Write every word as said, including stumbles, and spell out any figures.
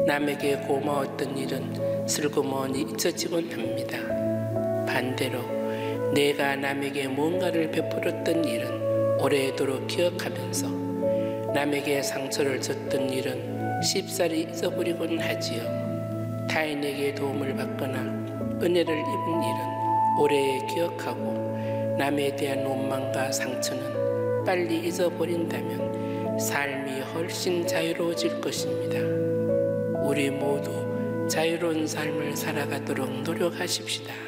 남에게 고마웠던 일은 슬그머니 잊혀지곤 합니다. 반대로 내가 남에게 무언가를 베풀었던 일은 오래도록 기억하면서 남에게 상처를 줬던 일은 쉽사리 잊어버리곤 하지요. 타인에게 도움을 받거나 은혜를 입은 일은 오래 기억하고 남에 대한 원망과 상처는 빨리 잊어버린다면 삶이 훨씬 자유로워질 것입니다. 우리 모두 자유로운 삶을 살아가도록 노력하십시다.